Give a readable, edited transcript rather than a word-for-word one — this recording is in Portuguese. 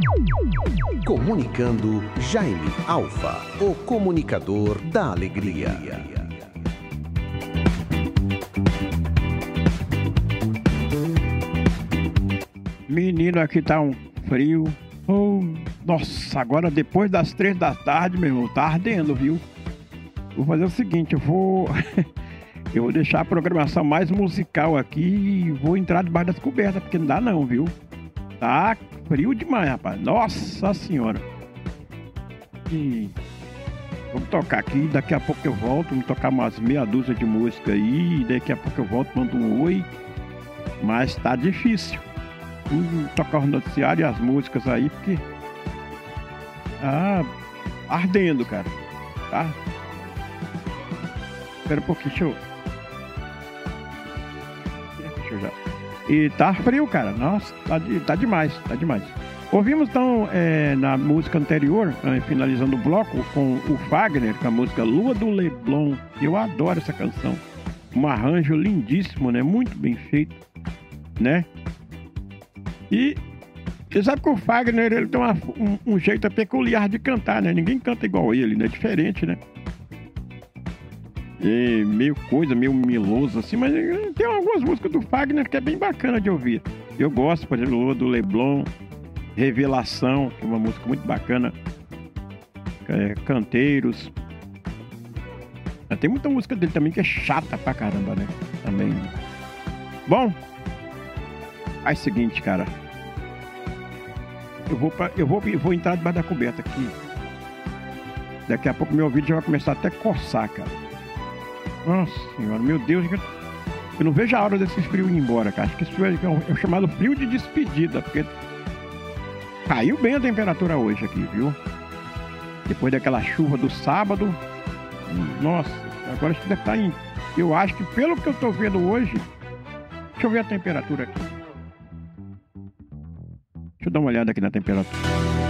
Comunicando Jaime Alfa, o comunicador da alegria. Menino, aqui tá um frio. Oh, nossa, agora depois das 3 da tarde, meu irmão, tá ardendo, viu? Vou fazer o seguinte, eu vou deixar a programação mais musical aqui e vou entrar debaixo das cobertas, porque não dá não, viu? Tá frio demais, rapaz. Nossa senhora. E vamos tocar aqui, daqui a pouco eu volto, vamos tocar umas meia dúzia de música aí, daqui a pouco eu volto, mando um oi. Mas tá difícil. Vamos tocar os noticiários e as músicas aí, porque ardendo, cara. Tá? Espera um pouquinho, deixa eu já. E tá frio, cara. Nossa, tá demais, tá demais. Ouvimos então na música anterior, finalizando o bloco, com o Fagner, com a música Lua do Leblon. Eu adoro essa canção. Um arranjo lindíssimo, né? Muito bem feito, né? E você sabe que o Fagner, ele tem um jeito peculiar de cantar, né? Ninguém canta igual ele, né? Diferente, né? É meio meloso assim, mas tem algumas músicas do Fagner que é bem bacana de ouvir. Eu gosto, por exemplo, Lua do Leblon, Revelação, que é uma música muito bacana. Canteiros. Tem muita música dele também que é chata pra caramba, né? Também. Bom, faz o seguinte, cara. Eu vou entrar debaixo da coberta aqui. Daqui a pouco meu ouvido já vai começar até a coçar, cara. Nossa senhora, meu Deus. Eu não vejo a hora desse frio ir embora, cara. Acho que esse frio é o chamado frio de despedida, porque caiu bem a temperatura hoje aqui, viu? Depois daquela chuva do sábado. Nossa, agora acho que deve estar em... Eu acho que pelo que eu tô vendo hoje... Deixa eu ver a temperatura aqui. Deixa eu dar uma olhada aqui na temperatura.